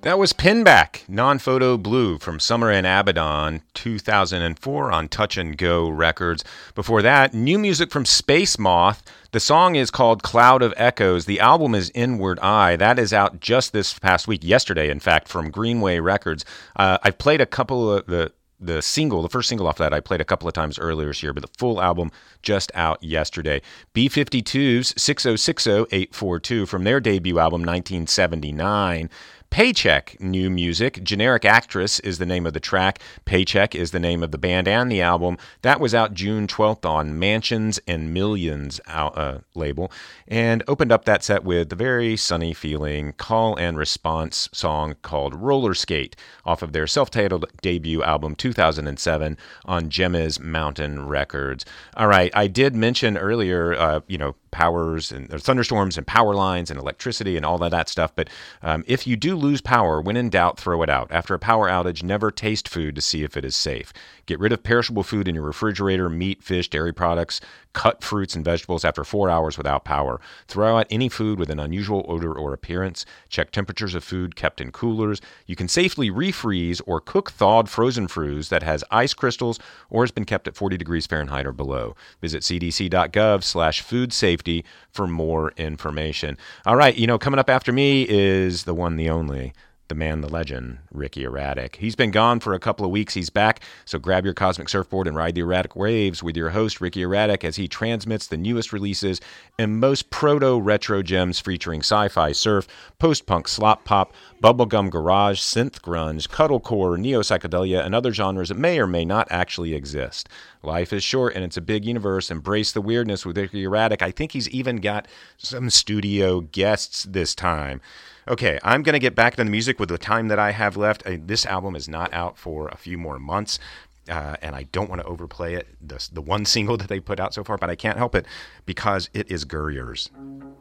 That was Pinback, Non-Photo Blue from Summer in Abaddon, 2004 on Touch and Go Records. Before that, new music from Space Moth. The song is called Cloud of Echoes. The album is Inward Eye. That is out just this past week, yesterday, in fact, from Greenway Records. I've played a couple of the first single off that I played a couple of times earlier this year, but the full album just out yesterday. B-52's 6060-842 from their debut album, 1979. Paycheck, new music. Generic Actress is the name of the track. Paycheck is the name of the band and the album. That was out June 12th on Mansions and Millions label, and opened up that set with the very sunny feeling call and response song called Roller Skate off of their self-titled debut album 2007 on Gemma's Mountain Records. All right, I did mention earlier, powers and thunderstorms and power lines and electricity and all of that stuff. But if you do lose power, when in doubt, throw it out. After a power outage, never taste food to see if it is safe. Get rid of perishable food in your refrigerator, meat, fish, dairy products. Cut fruits and vegetables after 4 hours without power. Throw out any food with an unusual odor or appearance. Check temperatures of food kept in coolers. You can safely refreeze or cook thawed frozen fruit that has ice crystals or has been kept at 40 degrees Fahrenheit or below. Visit cdc.gov/food safety for more information. All right, coming up after me is the one, the only, the man, the legend, Ricky Erratic. He's been gone for a couple of weeks. He's back, so grab your cosmic surfboard and ride the erratic waves with your host, Ricky Erratic, as he transmits the newest releases and most proto-retro gems featuring sci-fi surf, post-punk slop pop, bubblegum garage, synth grunge, cuddlecore, neo-psychedelia, and other genres that may or may not actually exist. Life is short and it's a big universe. Embrace the weirdness with Ricky Erratic. I think he's even got some studio guests this time. Okay, I'm going to get back into the music with the time that I have left. This album is not out for a few more months, and I don't want to overplay it, the one single that they put out so far, but I can't help it because it is Gurriers.